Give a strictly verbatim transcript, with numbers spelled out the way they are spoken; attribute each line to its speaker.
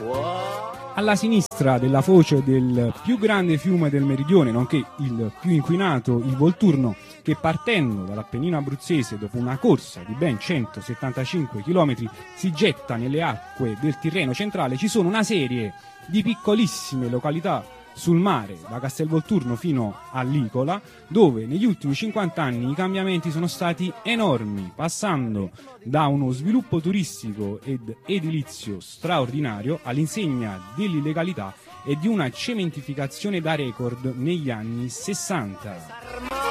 Speaker 1: Alla sinistra della foce del più grande fiume del meridione, nonché il più inquinato, il Volturno, che partendo dall'Appennino abruzzese dopo una corsa di ben centosettantacinque chilometri si getta nelle acque del Tirreno centrale, ci sono una serie di piccolissime località sul mare, da Castelvolturno fino a Licola, dove negli ultimi cinquanta anni i cambiamenti sono stati enormi, passando da uno sviluppo turistico ed edilizio straordinario all'insegna dell'illegalità e di una cementificazione da record negli anni sessanta.